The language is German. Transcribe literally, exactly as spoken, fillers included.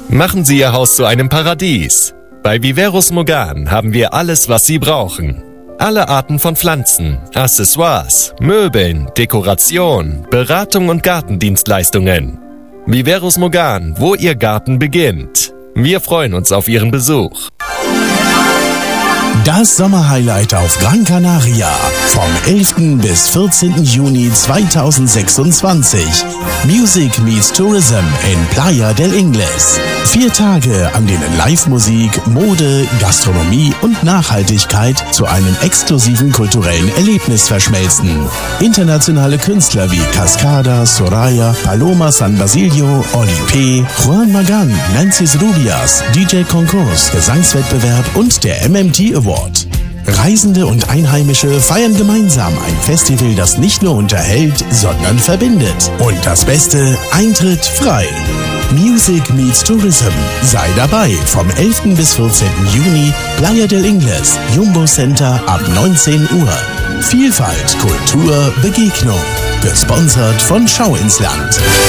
Machen Sie Ihr Haus zu einem Paradies. Bei Viveros Mogan haben wir alles, was Sie brauchen. Alle Arten von Pflanzen, Accessoires, Möbeln, Dekoration, Beratung und Gartendienstleistungen. Viveros Mogan, wo Ihr Garten beginnt. Wir freuen uns auf Ihren Besuch. Das Sommerhighlight auf Gran Canaria vom elften bis vierzehnten Juni zweitausendsechsundzwanzig. Music meets Tourism in Playa del Ingles. Vier Tage, an denen Live-Musik, Mode, Gastronomie und Nachhaltigkeit zu einem exklusiven kulturellen Erlebnis verschmelzen. Internationale Künstler wie Cascada, Soraya, Paloma San Basilio, Oli P., Juan Magán, Nancy's Rubias, D J Konkurs, Gesangswettbewerb und der M M T Award. Reisende und Einheimische feiern gemeinsam ein Festival, das nicht nur unterhält, sondern verbindet. Und das Beste, Eintritt frei. Music meets Tourism. Sei dabei vom elften bis vierzehnten Juni, Playa del Ingles, Jumbo Center ab neunzehn Uhr. Vielfalt, Kultur, Begegnung. Gesponsert von Schau ins Land.